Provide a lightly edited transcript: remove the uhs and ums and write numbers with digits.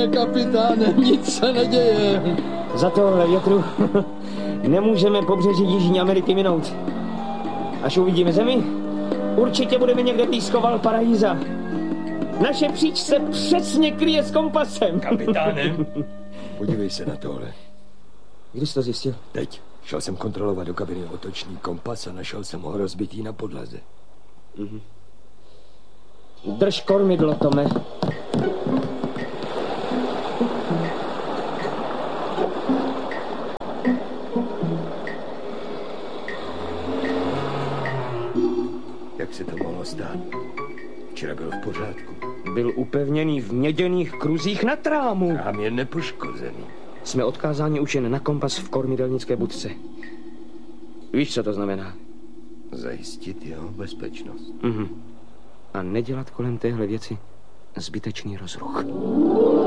Ne, kapitáne, nic se neděje. Za tohle větru nemůžeme pobřeží Jižní Ameriky minout. Až uvidíme zemi, určitě budeme někde blízko Valparaíza. Naše příč se přesně kryje s kompasem. Kapitáne, podívej se na tohle. Kdy jsi to zjistil? Teď. Šel jsem kontrolovat do kabiny otočný kompas a našel jsem ho rozbitý na podlaze. Drž kormidlo, Tome. Jak se to mohlo stát? Včera byl v pořádku. Byl upevněný v měděných kruzích na trámu. Trám je nepoškozený. Jsme odkázáni už jen na kompas v kormidelnické budce. Víš, co to znamená? Zajistit jeho bezpečnost. A nedělat kolem téhle věci zbytečný rozruch.